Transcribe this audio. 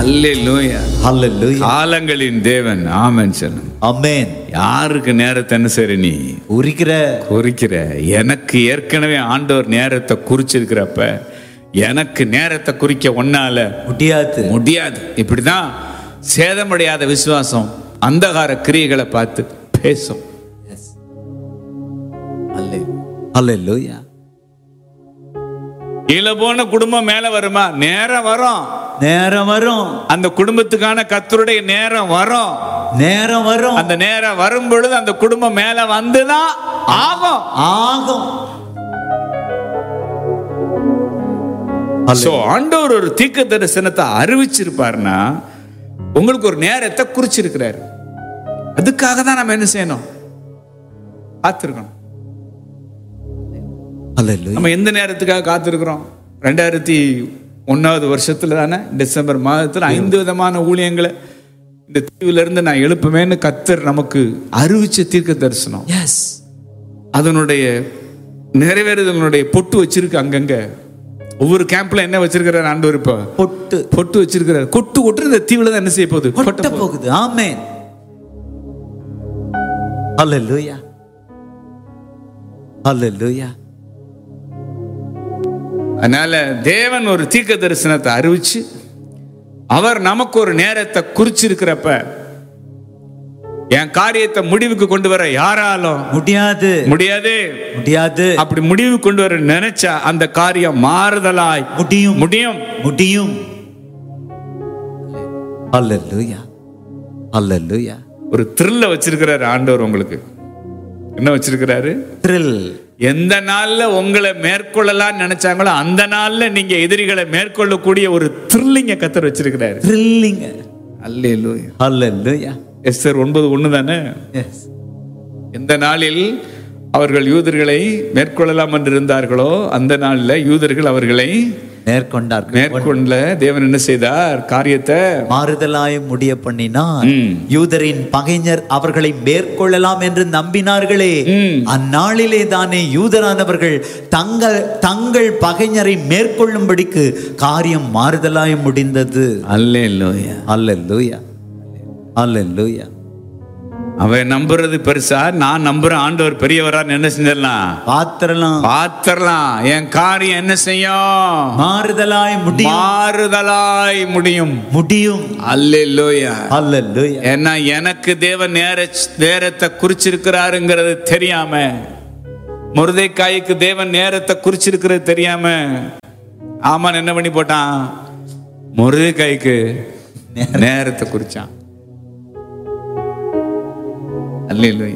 அல்லேலூயா. ஹல்லேலூயா. காலங்களின் தேவன். ஆமென் சொல்லுங்க. ஆமென். யாருக்கு நேரத்தை என்ன செய்ற நீ குறிக்கிற? எனக்கு ஏற்கனவே ஆண்டவர் நேரத்தை குறிச்சிருக்கிறப்ப எனக்கு நேரத்தை குறிக்க ஒன்னால முடியாது. இப்படிதான் சேதமடையாத விசுவாசம் அந்தகார கிரியைகளை பார்த்து பேசும். அல்லேலூயா. கீழே போன குடும்பம் மேல வருமா? நேரம் வரும். அந்த குடும்பத்துக்கான கர்த்தருடைய நேரம் வரும். அந்த நேரம் வரும் பொழுது அந்த குடும்பம் மேல வந்துதான் ஆகும். ஆண்டவர் ஒரு தீர்க்க தரிசனத்தை அறிவிச்சிருப்பாருன்னா உங்களுக்கு ஒரு நேரத்தை குறிச்சிருக்கிறாரு. அதுக்காக தான் நம்ம என்ன செய்யணும்? காத்திருக்கணும். நம்ம எந்த நேரத்துக்காக காத்திருக்கிறோம்? 2001 வருஷத்துல தானே டிசம்பர் மாதத்துல 5 விதமான ஊழியங்களை இந்த தீவுல இருந்து நான் எழுப்புவேன்னு கர்த்தர் நமக்கு அறிவிச்ச தீர்க்க தரிசனம். அதனுடைய நிறைவேறுதலுடைய பொட்டு வச்சிருக்கு. அங்கங்க ஒவ்வொரு கேம்ப்ல என்ன வச்சிருக்கிறார் ஆண்டவர்? இப்ப பொட்டு வச்சிருக்கிறார். கொட்டு இந்த தீவுல தான் என்ன செய்ய போகுது? ஆமென். ஹல்லேலூயா. ஹல்லேலூயா. அதனால தேவன் ஒரு தீர்க்க தரிசனத்தை அறிவிச்சு அவர் நமக்கு ஒரு நேரத்தை குறிச்சிருக்கிறப்ப என் காரியத்தை முடிவுக்கு கொண்டு வர யாராலும் முடியாது. அப்படி முடிவு கொண்டு வர நினைச்சா அந்த காரியம் மாறுதலாய் முடியும். அல்லேலூயா. அல்லேலூயா. ஒரு த்ரில்ல வச்சிருக்கிறாரு ஆண்டவர். உங்களுக்கு என்ன வச்சிருக்கிறாரு? த்ரில். எந்த நாள்ல உங்களை மேற்கொள்ளலாம் நினைச்சாங்களோ அந்த நாள்ல நீங்க எதிரிகளை மேற்கொள்ளக்கூடிய ஒரு த்ரில்லிங்க கர்த்தர் வச்சிருக்கிறாரு. த்ரில்லிங்க. அல்லேலூயா. அல்லேலூயா. எஸ்தர் 9:1 தானே? எந்த நாளில் அவர்கள் யூதர்களை மேற்கொள்ளலாம் என்று இருந்தார்களோ அந்த நாள்ல யூதர்கள் அவர்களை மேற்கொண்ட தேவன் என்ன செய்தார்? காரியத்தை மாறுதலாய் முடிய பண்ணினார். யூதரின் பகைஞர் அவர்களை மேற்கொள்ளலாம் என்று நம்பினார்களே, அந்நாளிலே தானே யூதரானவர்கள் தங்கள் பகைஞரை மேற்கொள்ளும்படிக்கு காரியம் மாறுதலாய் முடிந்தது. அல்லேலூயா. அல்லேலூயா. அல்லேலூயா. அவன் நம்புறது பெருசா, நான் நம்புறேன் ஆண்டவர் பெரியவரான்னு என்ன செஞ்சிடலாம்? பாத்திரலாம். என் காரியம் என்ன செய்யும்? மாறுதலாய் முடியும். அல்லேலூயா. அல்லேலூயா. ஏன்னா எனக்கு தேவன் நேரத்தை குறிச்சிருக்கிறாருங்கிறது தெரியாம, மொர்தெக்காய்க்கு தேவன் நேரத்தை குறிச்சிருக்கிறது தெரியாம ஆமான் என்ன பண்ணி போட்டான்? மொர்தெக்காய்க்கு நேரத்தை குறிச்சான். அல்லேலூயா.